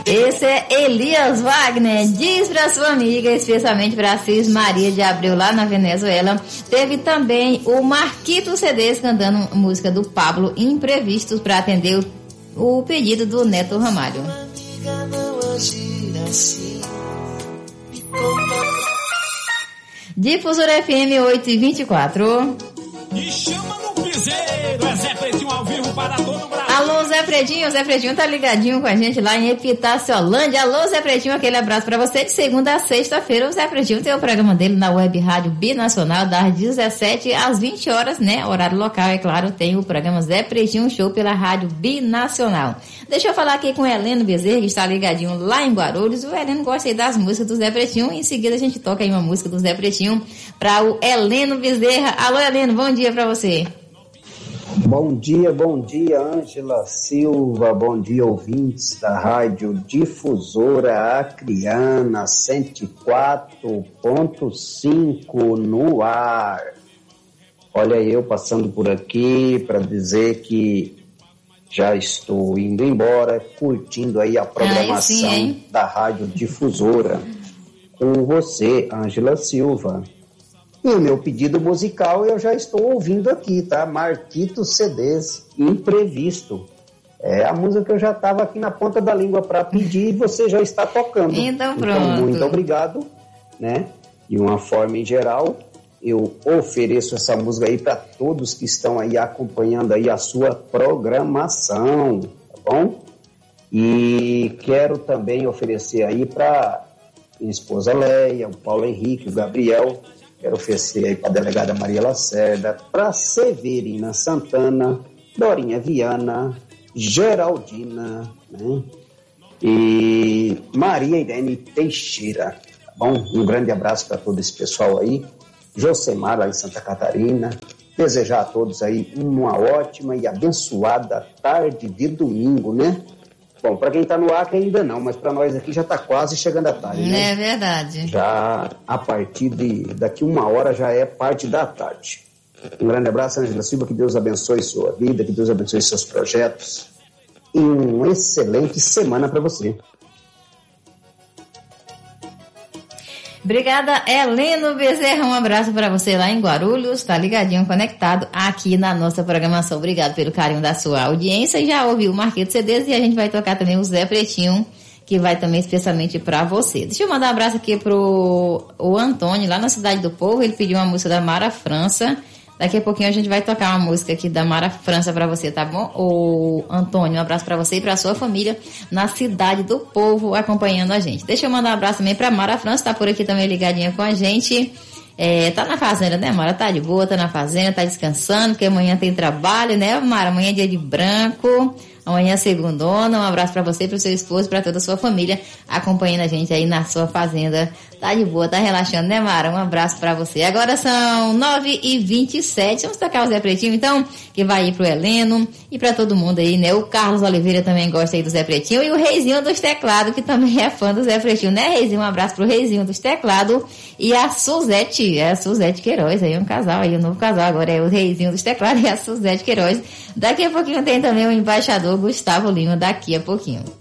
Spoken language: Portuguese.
Esse é Elias Wagner. Diz pra sua amiga, especialmente pra Cis Maria de Abreu, lá na Venezuela. Teve também o Marquito CDs cantando música do Pablo, Imprevistos, pra atender o pedido do Neto Ramalho. Difusora FM 8h24. Me chama no piseiro, é Zé Pretinho ao vivo para todo o Brasil. Alô, Zé Pretinho tá ligadinho com a gente lá em Epitáciolândia. Alô, Zé Pretinho, aquele abraço pra você. De segunda a sexta-feira, o Zé Pretinho tem o programa dele na Web Rádio Binacional, das 17 às 20 horas, né? Horário local, é claro, tem o programa Zé Pretinho Show pela Rádio Binacional. Deixa eu falar aqui com o Heleno Bezerra, que está ligadinho lá em Guarulhos. O Heleno gosta aí das músicas do Zé Pretinho. Em seguida a gente toca aí uma música do Zé Pretinho para o Heleno Bezerra. Alô, Heleno, bom dia pra você. Bom dia, Ângela Silva, bom dia, ouvintes da Rádio Difusora Acreana 104.5 no ar. Olha, eu passando por aqui para dizer que já estou indo embora, curtindo aí a programação da Rádio Difusora com você, Ângela Silva. E o meu pedido musical eu já estou ouvindo aqui, tá? Marquito CDs, Imprevisto. É a música que eu já estava aqui na ponta da língua para pedir e você já está tocando. Então pronto. Então, muito obrigado, né? De uma forma em geral, eu ofereço essa música aí para todos que estão aí acompanhando aí a sua programação, tá bom? E quero também oferecer aí para minha esposa Leia, o Paulo Henrique, o Gabriel. Quero oferecer aí para a delegada Maria Lacerda, para Severina Santana, Dorinha Viana, Geraldina, né? E Maria Irene Teixeira, tá bom? Um grande abraço para todo esse pessoal aí. Josemar lá em Santa Catarina. Desejar a todos aí uma ótima e abençoada tarde de domingo, né? Bom, para quem está no Acre ainda não, mas para nós aqui já está quase chegando a tarde, né? É verdade. Já a partir daqui uma hora já é parte da tarde. Um grande abraço, Ângela Silva, que Deus abençoe sua vida, que Deus abençoe seus projetos e uma excelente semana para você. Obrigada, Heleno Bezerra. Um abraço para você lá em Guarulhos. Tá ligadinho, conectado aqui na nossa programação. Obrigado pelo carinho da sua audiência. E já ouviu o Marquito CDs e a gente vai tocar também o Zé Pretinho, que vai também especialmente para você. Deixa eu mandar um abraço aqui pro o Antônio, lá na Cidade do Povo. Ele pediu uma música da Mara França. Daqui a pouquinho a gente vai tocar uma música aqui da Mara França pra você, tá bom? Ô, Antônio, um abraço pra você e pra sua família na Cidade do Povo acompanhando a gente. Deixa eu mandar um abraço também pra Mara França, tá por aqui também ligadinha com a gente. Tá na fazenda, né, Mara? Tá de boa, tá na fazenda, tá descansando, porque amanhã tem trabalho, né, Mara? Amanhã é dia de branco. Amanhã é segundona. Um abraço pra você, pro seu esposo, pra toda a sua família acompanhando a gente aí na sua fazenda. Tá de boa, tá relaxando, né, Mara? Um abraço pra você. Agora são 9h27. Vamos tocar o Zé Pretinho, então, que vai ir pro Heleno e pra todo mundo aí, né? O Carlos Oliveira também gosta aí do Zé Pretinho e o Reizinho dos Teclados, que também é fã do Zé Pretinho, né, Reizinho? Um abraço pro Reizinho dos Teclados e a Suzete Queiroz, aí um casal, aí um novo casal. Agora é o Reizinho dos Teclados e a Suzete Queiroz. Daqui a pouquinho tem também o embaixador Gustavo Lima, daqui a pouquinho.